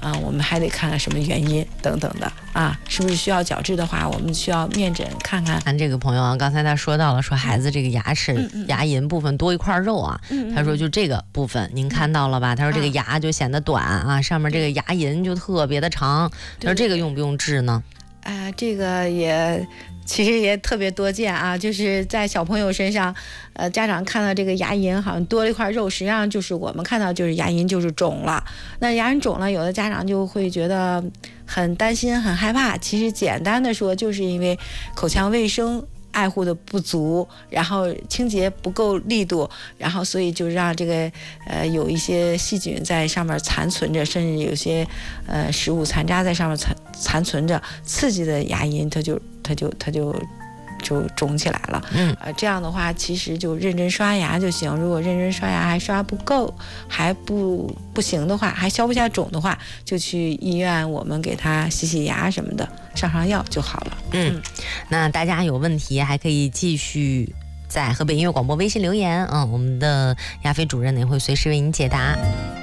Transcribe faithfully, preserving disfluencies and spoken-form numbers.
啊，我们还得看看什么原因等等的啊，是不是需要矫治的话，我们需要面诊看看。 看这个朋友啊，刚才他说到了，说孩子这个牙齿、 嗯嗯、 牙龈部分多一块肉啊， 嗯嗯、 他说就这个部分您看到了吧？他说这个牙就显得短啊，上面这个牙龈就特别的长，他说这个用不用治呢？ 啊、呃，这个也。其实也特别多见啊，就是在小朋友身上，呃，家长看到这个牙龈好像多了一块肉，实际上就是我们看到就是牙龈就是肿了。那牙龈肿了，有的家长就会觉得很担心、很害怕。其实简单的说，就是因为口腔卫生爱护的不足，然后清洁不够力度，然后所以就让这个呃有一些细菌在上面残存着，甚至有些呃食物残渣在上面残残存着，刺激的牙龈它就它就它就就肿起来了。 嗯， 呃，这样的话其实就认真刷牙就行。如果认真刷牙还刷不够，还不不行的话，还消不下肿的话，就去医院，我们给他洗洗牙什么的，上上药就好了。 嗯，那大家有问题还可以继续在河北音乐广播微信留言，嗯，我们的亚飞主任呢也会随时为您解答。